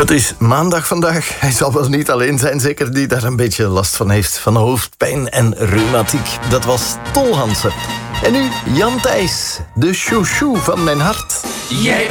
Het is maandag vandaag. Hij zal wel niet alleen zijn, zeker die daar een beetje last van heeft. Van hoofdpijn en reumatiek. Dat was Tol Hansen. En nu Jan Thijs, de chouchou van mijn hart. Jij